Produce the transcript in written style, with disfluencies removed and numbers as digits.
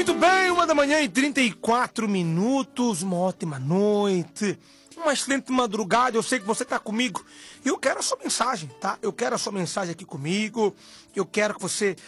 Muito bem, 1h34, uma ótima noite, uma excelente madrugada. Eu sei que você está comigo e eu quero a sua mensagem, tá? Eu quero a sua mensagem aqui comigo. Eu quero que você